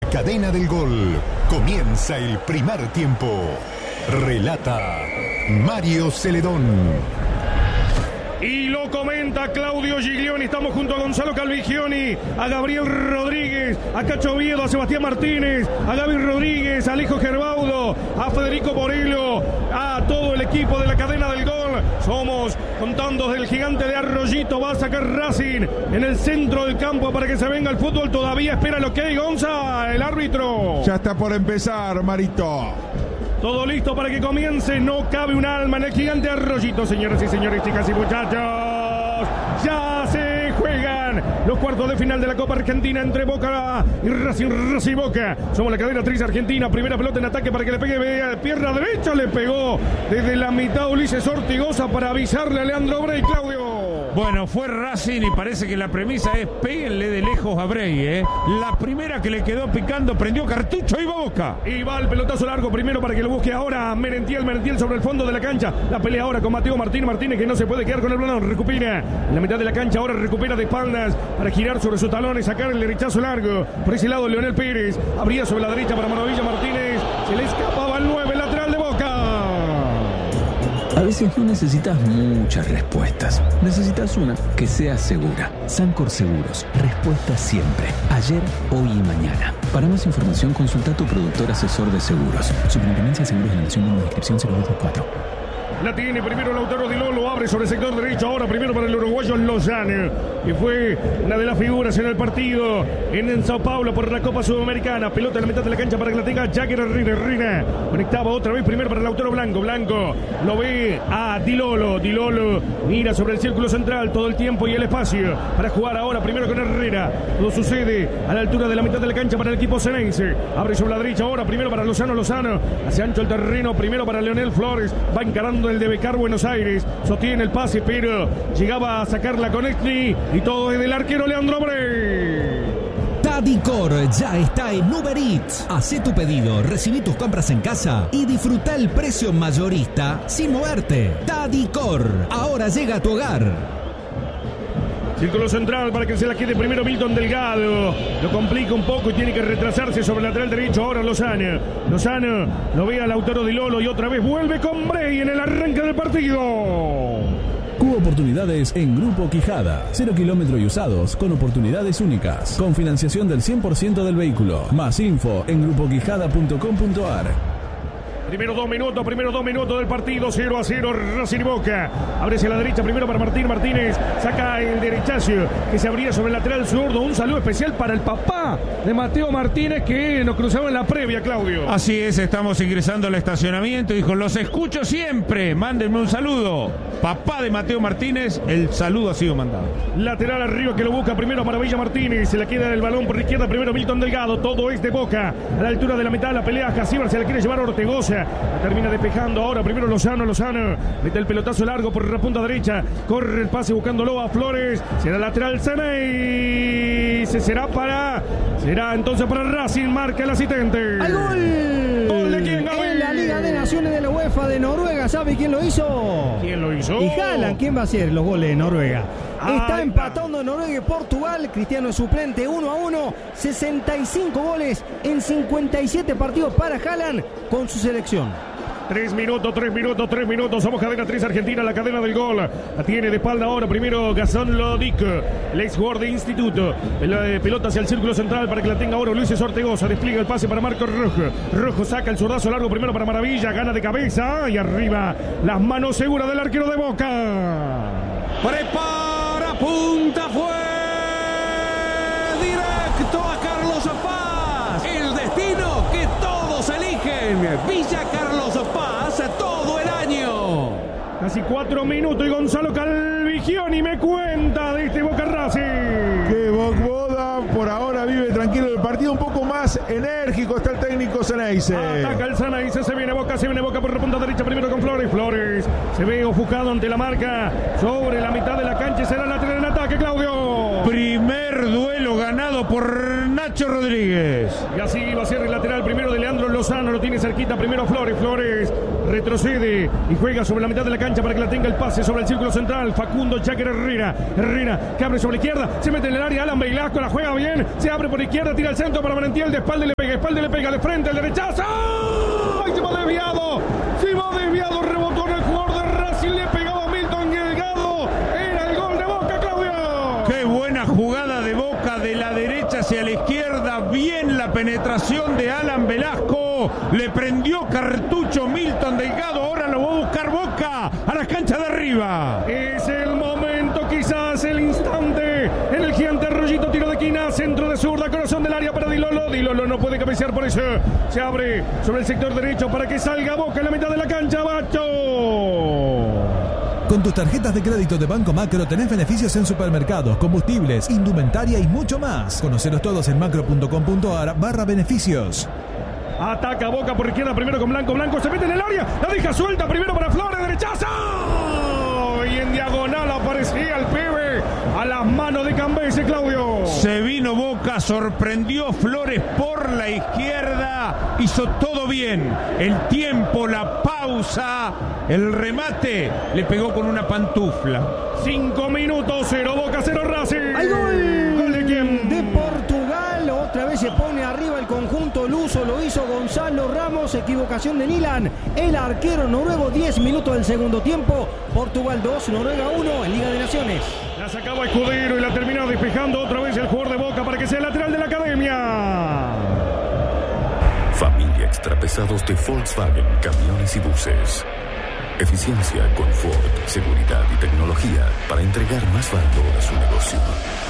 Cadena del Gol. Comienza el primer tiempo. Relata Mario Celedón. Y lo comenta Claudio Giglioni. Estamos junto a Gonzalo Calvigioni, a Gabriel Rodríguez, a Cacho Oviedo, a Sebastián Martínez, a Gaby Rodríguez, a Alejo Gerbaudo, a Federico Borello, a todo el equipo de la Cadena del Gol. Somos contando del Gigante de Arroyito. Va a sacar Racing en el centro del campo para que se venga el fútbol. Todavía espera lo que hay Gonza, el árbitro. Ya está por empezar, Marito. Todo listo para que comience. No cabe un alma en el Gigante Arroyito, señoras y señores, chicas y muchachos. Ya se juegan los cuartos de final de la Copa Argentina entre Boca y Racing y Boca. Somos la cadena actriz argentina. Primera pelota en ataque para que le pegue pierna derecha. Le pegó desde la mitad Ulises Ortigosa para avisarle a Leandro Brey, Claudio. Bueno, fue Racing y parece que la premisa es péguenle de lejos a Brey, La primera que le quedó picando, prendió cartucho y va Boca. Y va el pelotazo largo primero para que lo busque ahora Merentiel sobre el fondo de la cancha. La pelea ahora con Mateo Martínez que no se puede quedar con el balón. Recupera en la mitad de la cancha, ahora recupera de espaldas para girar sobre sus talones, sacar el derechazo largo. Por ese lado Leonel Pérez, abría sobre la derecha para Maravilla Martínez. Se le escapaba el 9, lateral de Boca. A veces no necesitas muchas respuestas. Necesitas una que sea segura. Sancor Seguros. Respuesta siempre. Ayer, hoy y mañana. Para más información, consulta a tu productor asesor de seguros. Superintendencia de Seguros de la Nación, número de inscripción 0224. La tiene primero Lautaro Di Lolo, abre sobre el sector derecho, ahora primero para el uruguayo Lozano, que fue una de las figuras en el partido en Sao Paulo por la Copa Sudamericana. Pelota en la mitad de la cancha para que la tenga Jagger Herrera. Conectaba otra vez primero para Lautaro Blanco. Blanco lo ve a Di Lolo. Di Lolo mira sobre el círculo central todo el tiempo y el espacio para jugar ahora primero con Herrera. Todo sucede a la altura de la mitad de la cancha para el equipo ceneice. Abre sobre la derecha ahora primero para Lozano. Hace ancho el terreno primero para Leonel Flores. Va encarando el de Becar Buenos Aires, sostiene el pase pero llegaba a sacarla con Exni y todo es del arquero Leandro Brey. Tadicor ya está en Uber Eats. Hacé tu pedido, recibí tus compras en casa y disfruta el precio mayorista sin moverte. Tadicor, ahora llega a tu hogar. Círculo central para que se la quede primero Milton Delgado. Lo complica un poco y tiene que retrasarse sobre el lateral derecho. Ahora Lozano lo ve a Lautaro Di Lolo y otra vez vuelve con Brey en el arranque del partido. Cubo Oportunidades en Grupo Quijada. 0 kilómetros y usados con oportunidades únicas. Con financiación del 100% del vehículo. Más info en grupoquijada.com.ar. Primero dos minutos del partido, 0-0, Racing y Boca. Abre hacia la derecha, primero para Martínez, saca el derechazo que se abría sobre el lateral zurdo. Un saludo especial para el papá de Mateo Martínez que nos cruzaba en la previa, Claudio. Así es, estamos ingresando al estacionamiento. Dijo, los escucho siempre, mándenme un saludo. Papá de Mateo Martínez, el saludo ha sido mandado. Lateral arriba que lo busca primero Maravilla Martínez, se le queda el balón por la izquierda, primero Milton Delgado, todo es de Boca. A la altura de la mitad la pelea Jasíbar, se la quiere llevar Ortegoza. La termina despejando ahora primero Lozano mete el pelotazo largo por la punta derecha, corre el pase buscándolo a Flores, será lateral Ceneice, será entonces para Racing, marca el asistente. ¡Al gol! ¿Gol de quién, Gaby? En la Liga de Naciones de la UEFA de Noruega, ¿sabe quién lo hizo? ¿Quién lo hizo? Y Haaland, ¿quién va a hacer los goles de Noruega? Está Ahí empatando Noruega y Portugal. Cristiano es suplente 1-1. 65 goles en 57 partidos para Haaland con su selección. 3 minutos. Somos cadena 3 Argentina, la cadena del gol. La tiene de espalda ahora. Primero Gazón Lodic, el ex jugador de Instituto. Pelota hacia el círculo central para que la tenga ahora Ulises Ortegoza. Despliega el pase para Marcos Rojo. Rojo saca el zurdazo largo primero para Maravilla. Gana de cabeza y arriba las manos seguras del arquero de Boca. Prepara, punta, fue directo a Carlos Paz. El destino que todos eligen. Villa Carlos Paz todo el año. Casi 4 minutos y Gonzalo Calvigioni me cuenta de este Boca Racing. Que Boca por ahora vive tranquilo el partido, un poco más enérgico está el técnico Ceneice. Ataca el Ceneice, se viene Boca por la punta derecha, primero con Flores se ve ofuscado ante la marca sobre la mitad de la cancha y será lateral en ataque, Claudio. Primer Primer duelo ganado por Nacho Rodríguez. Y así va a ser el lateral primero de Leandro Lozano. Lo tiene cerquita primero Flores. Flores retrocede y juega sobre la mitad de la cancha para que la tenga el pase sobre el círculo central. Facundo Cháquer Herrera. Herrera que abre sobre la izquierda. Se mete en el área. Alan Velasco la juega bien. Se abre por izquierda. Tira el centro para Merentiel. De espalda le pega. De frente el derechazo. ¡Ay! Se va desviado. Rebotó en el jugador de Racing. Le pegaba a Milton Delgado. Era el gol de Boca, Claudio. Qué buena jugada de Boca, de la derecha hacia la izquierda. Bien la penetración de Alan Velasco. Le prendió cartucho Milton Delgado. Ahora lo va a buscar Boca a las canchas de arriba. Es el momento, quizás el instante en el gigante Rollito. Tiro de esquina, centro de zurda, corazón del área para Dilolo. Dilolo no puede cabecear, por eso se abre sobre el sector derecho para que salga Boca en la mitad de la cancha. Bacho. Con tus tarjetas de crédito de Banco Macro tenés beneficios en supermercados, combustibles, indumentaria y mucho más. Conocelos todos en macro.com.ar/beneficios. Ataca Boca por izquierda, primero con Blanco. Blanco se mete en el área, la deja suelta, primero para Flores, derechazo. Y en diagonal aparecía el pibe a las manos de Cambese, Claudio. Se vino Boca, sorprendió Flores por la izquierda, hizo todo bien. El tiempo, la pausa, el remate, le pegó con una pantufla. 5 minutos, 0 Boca, 0 Racing. ¡Hay gol! ¿Gol de quién? De Portugal, otra vez se pone arriba el conjunto luso, lo hizo Gonzalo Ramos, equivocación de Nilan, el arquero noruego. 10 minutos del segundo tiempo, Portugal 2, Noruega 1 en Liga de Naciones. La sacaba Escudero y la terminó despejando otra vez el jugador de Boca para que sea el lateral de la academia. Familia Extrapesados de Volkswagen, camiones y buses. Eficiencia, confort, seguridad y tecnología para entregar más valor a su negocio.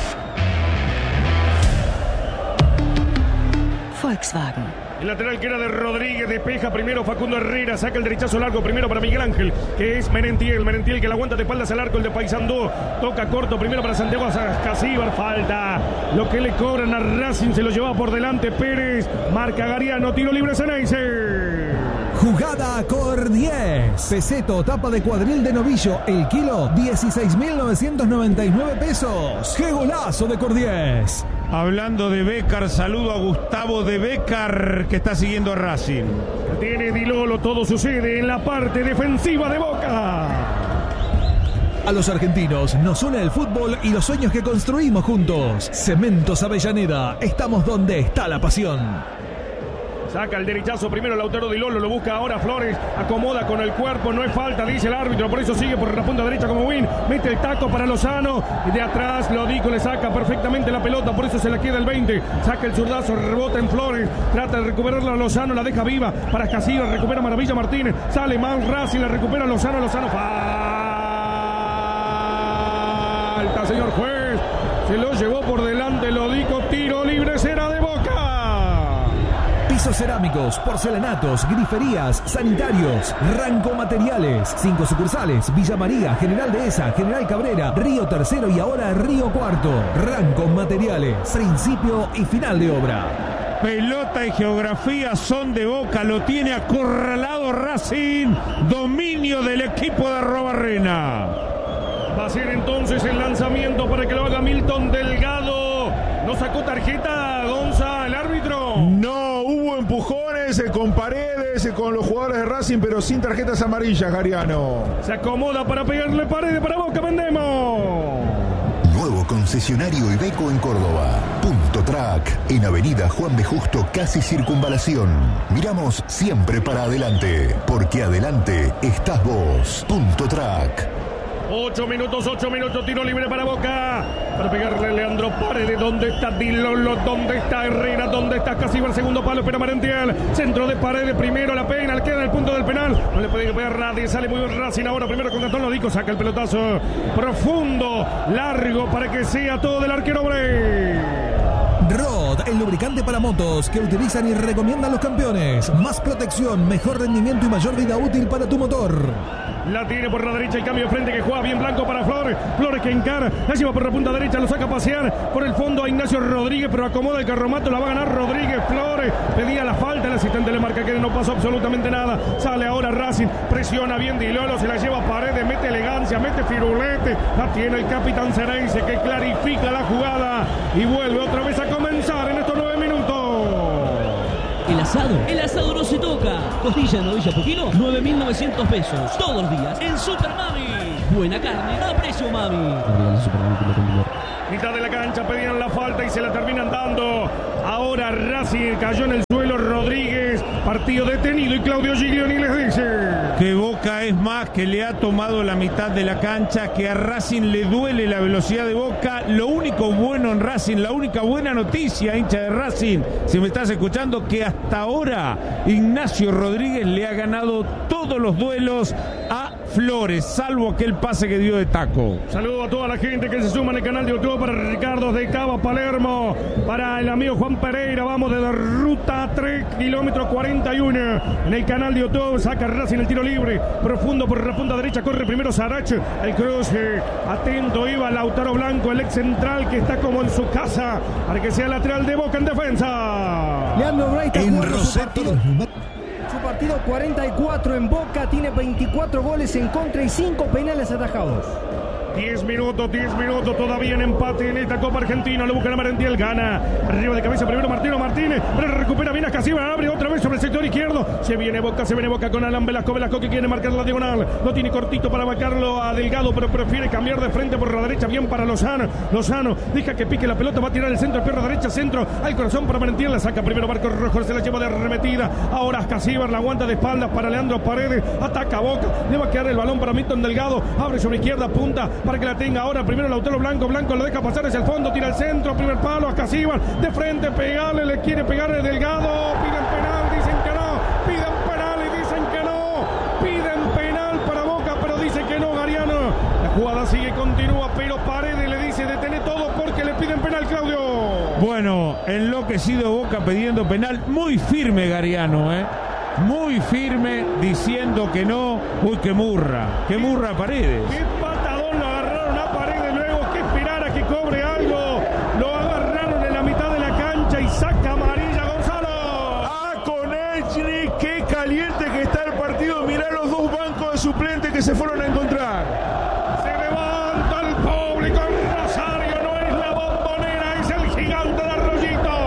Volkswagen. El lateral que era de Rodríguez, despeja primero Facundo Herrera, saca el derechazo largo primero para Miguel Ángel, que es Merentiel que la aguanta de espaldas al arco, el de Paysandú, toca corto primero para Santiago Casíbar, falta, lo que le cobran a Racing, se lo lleva por delante Pérez, marca Gariano, tiro libre Ceneice. Jugada Cor 10. Peseto, tapa de cuadril de novillo. El kilo, 16.999 pesos. ¡Qué golazo de Cor 10! Hablando de Bécar, saludo a Gustavo de Bécar, que está siguiendo a Racing. Tiene Dilolo, todo sucede en la parte defensiva de Boca. A los argentinos nos une el fútbol y los sueños que construimos juntos. Cementos Avellaneda, estamos donde está la pasión. Saca el derechazo primero Lautaro Dilolo, lo busca ahora Flores, acomoda con el cuerpo, no es falta, dice el árbitro, por eso sigue por la punta derecha como Win, mete el taco para Lozano, y de atrás Lodico le saca perfectamente la pelota, por eso se la queda el 20, saca el zurdazo, rebota en Flores, trata de recuperarla a Lozano, la deja viva para Casillas, recupera Maravilla Martínez, sale mal Racing, la recupera Lozano falta, señor juez, se lo llevó por delante Lodico, tiro libre, será de Boca. Pisos cerámicos, porcelanatos, griferías, sanitarios, Ranco Materiales, 5 sucursales, Villa María, General Dehesa, General Cabrera, Río Tercero y ahora Río Cuarto. Ranco Materiales, principio y final de obra. Pelota y geografía son de Boca, lo tiene acorralado Racing, dominio del equipo de Arrobarrena. Va a ser entonces el lanzamiento para que lo haga Milton Delgado. ¿No sacó tarjeta, Gonza, el árbitro? No, hubo empujones con Paredes, con los jugadores de Racing, pero sin tarjetas amarillas, Gariano. Se acomoda para pegarle Paredes para Boca, vendemos. Nuevo concesionario Iveco en Córdoba. Punto Track, en Avenida Juan B. Justo, casi Circunvalación. Miramos siempre para adelante, porque adelante estás vos. Punto Track. 8 minutos, tiro libre para Boca. Para pegarle Leandro Paredes. ¿Dónde está Dilolo? ¿Dónde está Herrera? ¿Dónde está Casíbar? Segundo palo, espera Merentiel. Centro de Paredes, primero la pena, le queda en el punto del penal. No le puede pegar nadie, sale muy bien Racing ahora. Primero con Gastón Lodico, saca el pelotazo profundo, largo, para que sea todo del arquero Bray. Rod, el lubricante para motos que utilizan y recomiendan los campeones. Más protección, mejor rendimiento y mayor vida útil para tu motor. La tiene por la derecha, el cambio de frente que juega bien Blanco para Flores. Flores que encara, la lleva por la punta derecha, lo saca a pasear por el fondo a Ignacio Rodríguez, pero acomoda el carromato, la va a ganar Rodríguez. Flores pedía la falta, el asistente le marca que no pasó absolutamente nada. Sale ahora Racing, presiona bien Dilolo, se la lleva a Paredes, mete elegancia, mete firulete. La tiene el capitán Ceneice que clarifica la jugada. Boca y vuelve otra vez a comenzar en estos 9 minutos. El asado no se toca. Costilla en novilla poquino, 9.900 pesos. Todos los días en Super Mami. Buena carne a precio Mami. Mitad de la cancha pedían la falta y se la terminan dando. Ahora Racing cayó en el suelo. Rodríguez, partido detenido y Claudio Giglioni les dice que Boca es más, que le ha tomado la mitad de la cancha, que a Racing le duele la velocidad de Boca. Lo único bueno en Racing, la única buena noticia, hincha de Racing, si me estás escuchando, que hasta ahora Ignacio Rodríguez le ha ganado todos los duelos a Flores, salvo aquel pase que dio de taco. Saludo a toda la gente que se suma en el canal de YouTube, para Ricardo de Cava Palermo, para el amigo Juan Pereira. Vamos de la ruta 3, kilómetro 41 en el canal de YouTube. Saca Racing el tiro libre profundo por la punta derecha, corre primero Sarach, el cruce, atento iba Lautaro Blanco, el ex central que está como en su casa para que sea lateral de Boca en defensa. Leandro Bray está En jugando Roseto. su partido 44 en Boca, tiene 24 goles en contra y 5 penales atajados. 10 minutos todavía en empate en esta Copa Argentina. Lo busca la Merentiel, gana arriba de cabeza primero Martínez, pero recupera bien a Casilla, abre otra vez sobre el sector izquierdo. Se viene Boca con Alan Velasco que quiere marcar la diagonal, lo tiene cortito para marcarlo a Delgado, pero prefiere cambiar de frente por la derecha, bien para Lozano, deja que pique la pelota, va a tirar el centro, pierna derecha, centro al corazón para Merentiel, la saca primero Marcos Rojo, se la lleva de arremetida, ahora Casilla la aguanta de espaldas para Leandro Paredes, ataca Boca, le va a quedar el balón para Milton Delgado, abre sobre izquierda, punta para que la tenga ahora primero Lautaro Blanco lo deja pasar hacia el fondo, tira el centro, primer palo a Casíbar, de frente, pegarle, le quiere pegar el Delgado, piden penal, dicen que no, piden penal y dicen que no, piden penal para Boca, pero dice que no Gariano, la jugada sigue, continúa, pero Paredes le dice detene todo porque le piden penal, Claudio. Bueno, enloquecido Boca pidiendo penal, muy firme Gariano, muy firme, diciendo que no. Uy, que murra Paredes. ¿Qué patadón lo agarraron a Paredes luego que esperara que cobre algo? Lo agarraron en la mitad de la cancha y saca amarilla Gonzalo. Konechny, qué caliente que está el partido. Mirá los dos bancos de suplentes que se fueron a encontrar. Se levanta el público en Rosario, no es la Bombonera, es el gigante de Arroyito.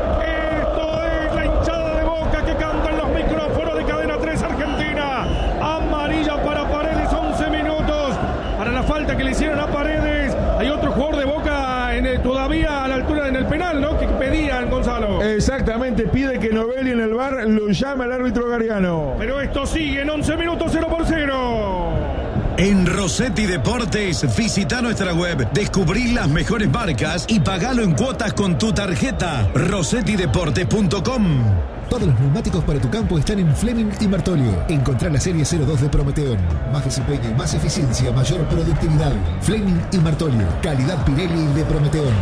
Esto es la hinchada de Boca que canta en los micrófonos de Cadena 3 Argentina. Amarilla para Paredes, 11 minutos para la falta que le hicieron a Paredes. Hay otro jugador de Boca todavía a la altura en el penal, ¿no? Que pedían, Gonzalo. Exactamente, pide que Novelli en el VAR lo llame al árbitro Gariano. Pero esto sigue en 11 minutos, 0-0. En Rossetti Deportes, visita nuestra web, descubrí las mejores marcas y pagalo en cuotas con tu tarjeta. RossettiDeportes.com. Todos los neumáticos para tu campo están en Fleming y Martolio. Encontrá la serie 02 de Prometeón. Más desempeño y más eficiencia, mayor productividad. Fleming y Martolio. Calidad Pirelli de Prometeón.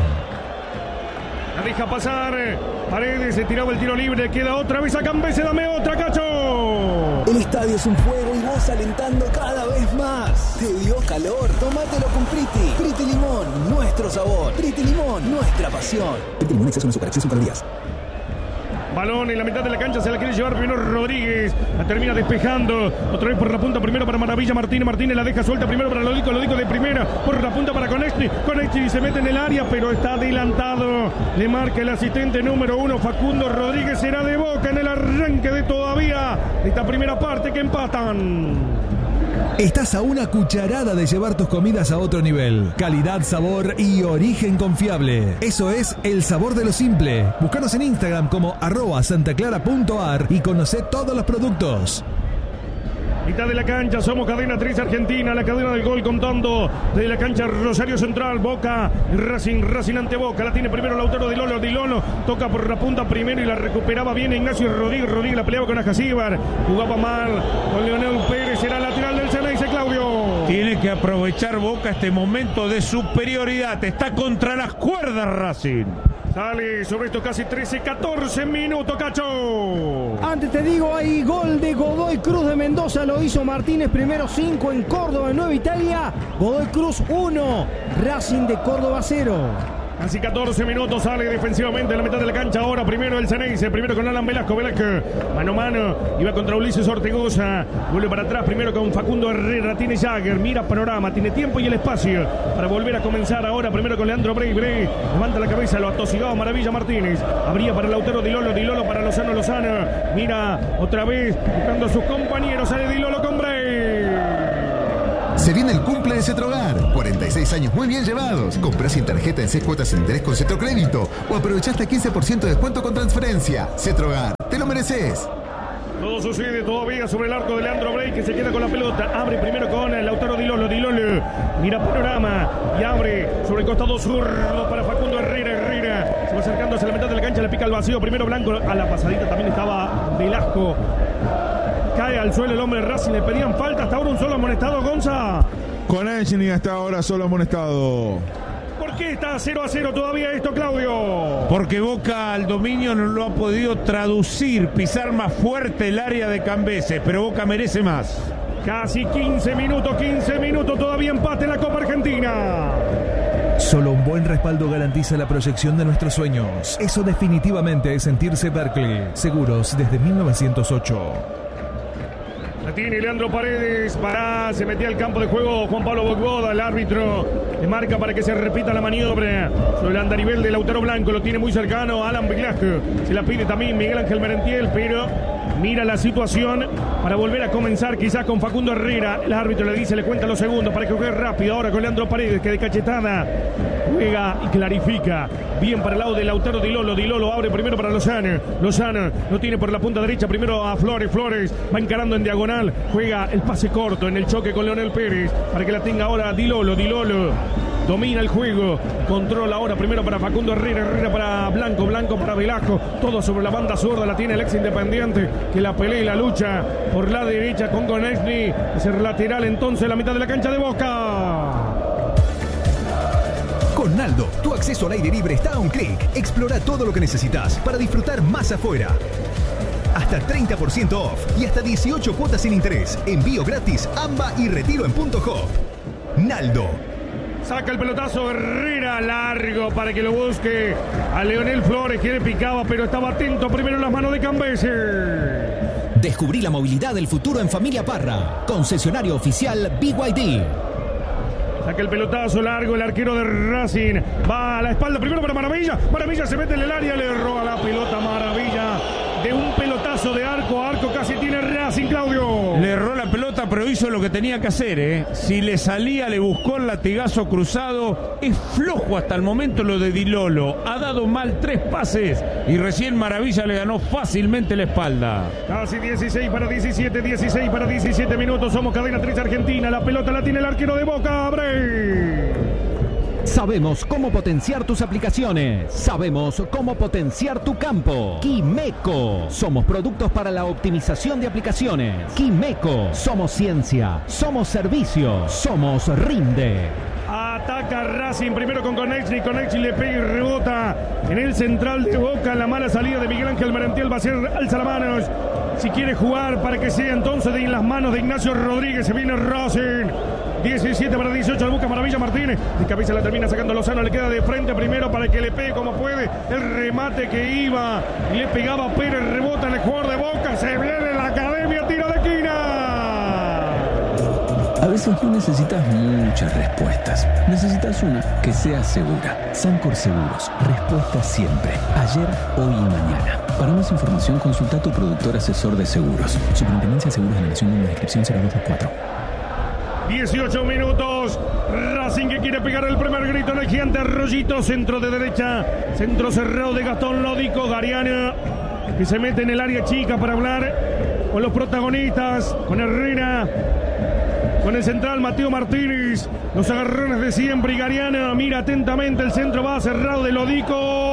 La deja pasar. Paredes se tiraba el tiro libre. Queda otra vez a Cambese. Dame otra, Cacho. El estadio es un fuego y vos alentando cada vez más. ¿Te dio calor? Tómatelo con Priti. Priti Limón, nuestro sabor. Priti Limón, nuestra pasión. Priti Limón, exceso en azúcar, exceso en calorías. Balón en la mitad de la cancha, se la quiere llevar primero Rodríguez, la termina despejando, otra vez por la punta, primero para Maravilla, Martínez la deja suelta, primero para Lodico de primera, por la punta para Konechny se mete en el área, pero está adelantado, le marca el asistente número 1, Facundo Rodríguez, será de Boca en el arranque de todavía esta primera parte que empatan. Estás a una cucharada de llevar tus comidas a otro nivel. Calidad, sabor y origen confiable. Eso es el sabor de lo simple. Búscanos en Instagram como @santaclara.ar y conocé todos los productos. Mitad de la cancha, somos Cadena 3 Argentina, la cadena del gol contando de la cancha Rosario Central, Boca, Racing ante Boca, la tiene primero Lautaro Di Lolo, toca por la punta primero y la recuperaba bien Ignacio Rodríguez la peleaba con Ajacíbar, jugaba mal con Leonel Pérez, será lateral del Ceneice, Claudio. Tiene que aprovechar Boca este momento de superioridad, está contra las cuerdas Racing. Sale sobre esto casi 13-14 minutos, Cacho. Antes te digo, hay gol de Godoy Cruz de Mendoza, lo hizo Martínez, primero 5 en Córdoba, en Nueva Italia. Godoy Cruz 1, Racing de Córdoba 0. Casi 14 minutos, sale defensivamente en la mitad de la cancha. Ahora primero el Ceneice, primero con Alan Velasco. Mano a mano, iba contra Ulises Ortegoza. Vuelve para atrás, primero con Facundo Herrera. Tiene Jagger, mira panorama, tiene tiempo y el espacio para volver a comenzar ahora. Primero con Leandro Brey. Levanta la cabeza, lo atosigado Maravilla Martínez. Abría para Lautaro Di Lolo para Lozano. Mira otra vez buscando a sus compañeros. Sale Di Lolo con Brey. Se viene el cumple de Cetrogar. 46 años muy bien llevados. Comprá sin tarjeta en 6 cuotas sin interés con Cetrocrédito o aprovechaste 15% de descuento con transferencia. Cetrogar, te lo mereces. Todo sucede todavía sobre el arco de Leandro Brey, que se queda con la pelota. Abre primero con Lautaro Di Lolo. Mira panorama y abre sobre el costado zurdo para Facundo Herrera. Se va acercando hacia la mitad de la cancha, le pica el vacío. Primero Blanco, a la pasadita también estaba Velasco. Cae al suelo el hombre de Racing, le pedían falta. Hasta ahora un solo amonestado, Gonza. Konechny hasta ahora solo amonestado. ¿Por qué está 0-0 todavía esto, Claudio? Porque Boca al dominio no lo ha podido traducir, pisar más fuerte el área de Cambeses, pero Boca merece más. Casi 15 minutos, todavía empate en la Copa Argentina. Solo un buen respaldo garantiza la proyección de nuestros sueños. Eso definitivamente es sentirse Berkeley. Seguros desde 1908. La tiene Leandro Paredes, se metía al campo de juego Juan Pablo Bogboda, el árbitro le marca para que se repita la maniobra sobre el andarivel de Lautaro Blanco, lo tiene muy cercano Alan Velasco, se la pide también Miguel Ángel Merentiel, pero mira la situación para volver a comenzar quizás con Facundo Herrera, el árbitro le dice, le cuenta los segundos para que juegue rápido, ahora con Leandro Paredes que de cachetada juega y clarifica, bien para el lado de Lautaro Di Lolo abre primero para Lozano lo tiene por la punta derecha, primero a Flores va encarando en diagonal, juega el pase corto en el choque con Leonel Pérez para que la tenga ahora Di Lolo domina el juego, controla ahora primero para Facundo Herrera para Blanco para Velasco, todo sobre la banda zurda, la tiene el ex Independiente que la pelea y la lucha por la derecha con Konechny, es el lateral entonces la mitad de la cancha de Boca. Con Naldo, tu acceso al aire libre está a un clic. Explora todo lo que necesitas para disfrutar más afuera. Hasta 30% off y hasta 18 cuotas sin interés. Envío gratis, AMBA y retiro en Punto Hop. Naldo. Saca el pelotazo Herrera largo para que lo busque a Leonel Flores, que le picaba, pero estaba atento primero en las manos de Cambeses. Descubrí la movilidad del futuro en Familia Parra. Concesionario oficial BYD. Saca el pelotazo largo el arquero de Racing. Va a la espalda primero para Maravilla. Maravilla se mete en el área, le roba la pelota Maravilla. De un pelotazo de arco a arco casi tiene Racing, Claudio. Le erró la pelota, pero hizo lo que tenía que hacer, Si le salía, le buscó el latigazo cruzado. Es flojo hasta el momento lo de Di Lolo. Ha dado mal 3 pases y recién Maravilla le ganó fácilmente la espalda. Casi 16 para 17 minutos. Somos Cadena 3 Argentina. La pelota la tiene el arquero de Boca, Brey. Sabemos cómo potenciar tus aplicaciones. Sabemos cómo potenciar tu campo. Quimeco. Somos productos para la optimización de aplicaciones. Quimeco. Somos ciencia. Somos servicio. Somos Rinde. Ataca Racing primero con Konechny. Konechny le pega y rebota en el central de Boca. La mala salida de Miguel Ángel Merentiel va a ser alza las manos. Si quiere jugar para que sea entonces en las manos de Ignacio Rodríguez. Se viene Racing. 17 para 18, le busca Maravilla Martínez. De cabeza la termina sacando Lozano, le queda de frente primero para que le pegue como puede. El remate que iba y le pegaba Pérez, rebota en el jugador de Boca. Se viene la academia, tiro de esquina. A veces no necesitas muchas respuestas. Necesitas una que sea segura. Sancor Seguros. Respuesta siempre. Ayer, hoy y mañana. Para más información, consulta a tu productor asesor de seguros. Superintendencia de Seguros de la Nación, en la descripción 0224. 18 minutos. Racing que quiere pegar el primer grito en el gigante Arroyito. Centro de derecha. Centro cerrado de Gastón Lódico. Gariana que se mete en el área chica para hablar con los protagonistas. Con Herrera. Con el central Mateo Martínez. Los agarrones de siempre. Y Gariana mira atentamente. El centro va cerrado de Lódico.